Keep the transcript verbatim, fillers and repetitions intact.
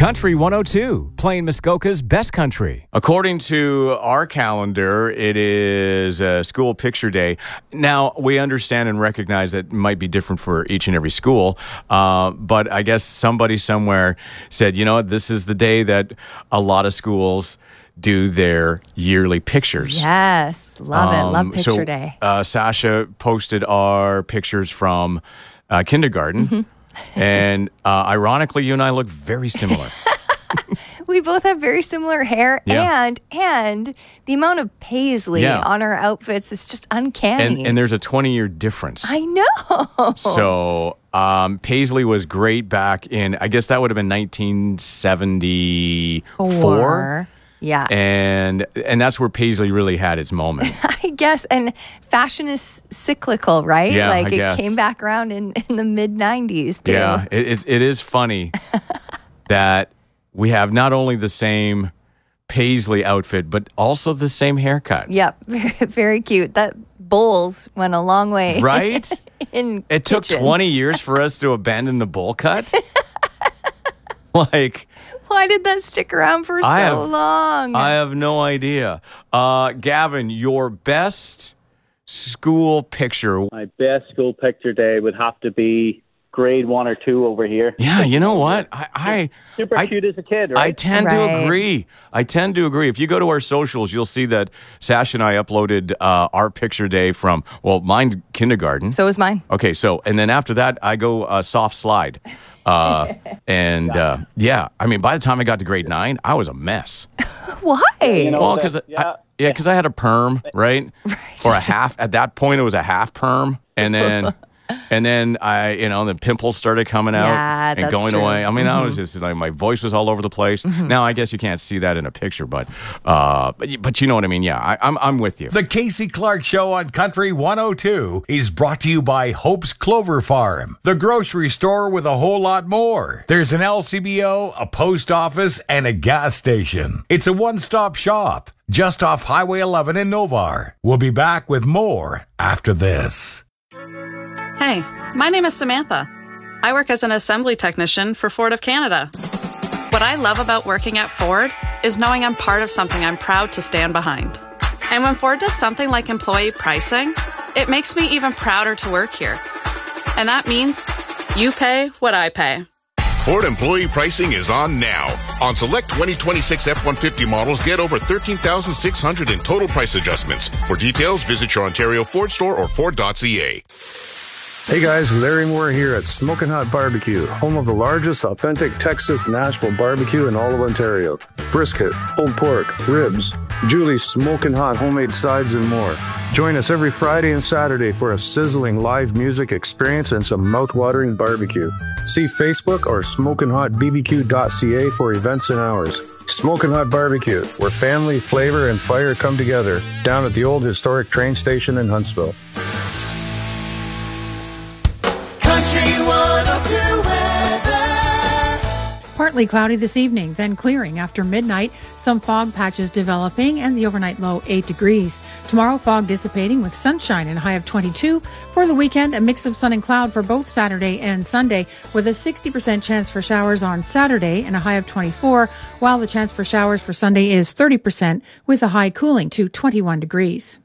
Country one oh two, playing Muskoka's best country. According to our calendar, it is uh, school picture day. Now, we understand and recognize that it might be different for each and every school, uh, but I guess somebody somewhere said, you know what, this is the day that a lot of schools do their yearly pictures. Yes, love um, it. Love picture so, day. Uh, Sasha posted our pictures from uh, kindergarten. Mm-hmm. And uh, ironically, you and I look very similar. We both have very similar hair, yeah. and and the amount of paisley yeah. on our outfits is just uncanny. And, and there's a twenty-year difference. I know. So um, paisley was great back in, I guess that would have been nineteen seventy-four. Four. Yeah. And and that's where paisley really had its moment. I guess. And fashion is cyclical, right? Yeah, like I it guess. came back around in, in the mid nineties, too. Yeah, it, it, it is funny that we have not only the same paisley outfit, but also the same haircut. Yep. Very, very cute. That bowls went a long way. Right? in It took kitchens. twenty years for us to abandon the bowl cut. Like, why did that stick around for I so have, long? I have no idea. Uh, Gavin, your best school picture. My best school picture day would have to be grade one or two over here. Yeah, you know what? I, I super I, cute as a kid, right? I tend Right. to agree. I tend to agree. If you go to our socials, you'll see that Sasha and I uploaded uh, our picture day from, well, mine kindergarten. So was mine. Okay, so, and then after that, I go uh, soft slide. Uh, and uh, yeah, I mean, by the time I got to grade nine, I was a mess. Why? You know, Well, the- because yeah. I, yeah, because I had a perm, right? Right. Or a half. At that point, it was a half perm, and then, and then I, you know, the pimples started coming out Yeah, and that's going true. away. I mean, Mm-hmm. I was just like, my voice was all over the place. Mm-hmm. Now, I guess you can't see that in a picture, but, uh, but, but you know what I mean? Yeah, I, I'm, I'm with you. The Casey Clark Show on Country one oh two is brought to you by Hope's Clover Farm, the grocery store with a whole lot more. There's an L C B O, a post office, and a gas station. It's a one-stop shop just off Highway eleven in Novar. We'll be back with more after this. Hey, my name is Samantha. I work as an assembly technician for Ford of Canada. What I love about working at Ford is knowing I'm part of something I'm proud to stand behind. And when Ford does something like employee pricing, it makes me even prouder to work here. And that means you pay what I pay. Ford employee pricing is on now. On select twenty twenty-six F one fifty models, get over thirteen thousand six hundred dollars in total price adjustments. For details, visit your Ontario Ford store or Ford dot C A. Hey guys, Larry Moore here at Smokin' Hot Barbecue, home of the largest authentic Texas Nashville barbecue in all of Ontario. Brisket, pulled pork, ribs, Julie's Smokin' Hot homemade sides and more. Join us every Friday and Saturday for a sizzling live music experience and some mouth-watering barbecue. See Facebook or smokin hot b b q dot c a for events and hours. Smokin' Hot Barbecue, where family, flavor, and fire come together, down at the old historic train station in Huntsville. Partly cloudy this evening, then clearing after midnight. Some fog patches developing and the overnight low eight degrees. Tomorrow, fog dissipating with sunshine and a high of twenty-two. For the weekend, a mix of sun and cloud for both Saturday and Sunday, with a sixty percent chance for showers on Saturday and a high of twenty-four, while the chance for showers for Sunday is thirty percent with a high cooling to twenty-one degrees.